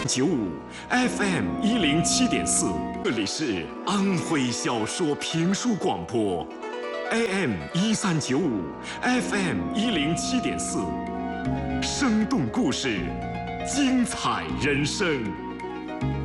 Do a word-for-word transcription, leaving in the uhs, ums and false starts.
九五 F M 一零七点四，这里是安徽小说评书广播 A M 一三九五 F M 一零七点四，生动故事，精彩人生。